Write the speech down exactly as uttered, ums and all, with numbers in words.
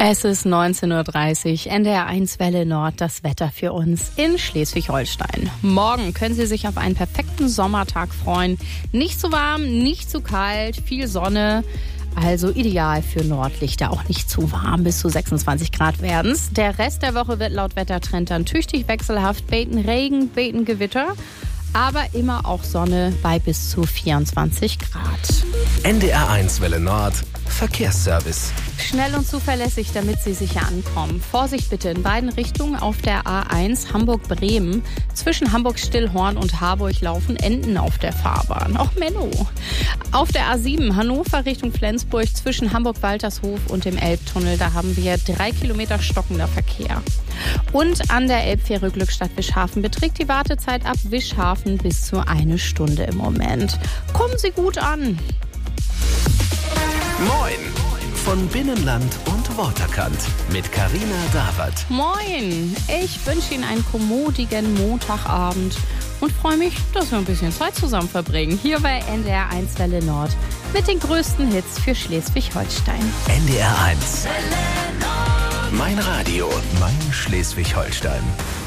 Es ist neunzehn Uhr dreißig, N D R eins Welle Nord, das Wetter für uns in Schleswig-Holstein. Morgen können Sie sich auf einen perfekten Sommertag freuen. Nicht zu warm, nicht zu kalt, viel Sonne. Also ideal für Nordlichter, auch nicht zu warm, bis zu sechsundzwanzig Grad werden's. Der Rest der Woche wird laut Wettertrend dann tüchtig wechselhaft, beten Regen, beten Gewitter, aber immer auch Sonne bei bis zu vierundzwanzig Grad. N D R eins Welle Nord, Verkehrsservice. Schnell und zuverlässig, damit Sie sicher ankommen. Vorsicht bitte in beiden Richtungen auf der A eins Hamburg-Bremen. Zwischen Hamburg-Stillhorn und Harburg laufen Enten auf der Fahrbahn. Auch Menno. Auf der A sieben Hannover Richtung Flensburg zwischen Hamburg-Waltershof und dem Elbtunnel. Da haben wir drei Kilometer stockender Verkehr. Und an der Elbfähre Glückstadt-Wischhafen beträgt die Wartezeit ab Wischhafen bis zu eine Stunde im Moment. Kommen Sie gut an. Moin! Von Binnenland und Waterkant mit Carina Dawert. Moin! Ich wünsche Ihnen einen kommodigen Montagabend und freue mich, dass wir ein bisschen Zeit zusammen verbringen. Hier bei N D R eins Welle Nord mit den größten Hits für Schleswig-Holstein. N D R eins. Mein Radio, mein Schleswig-Holstein.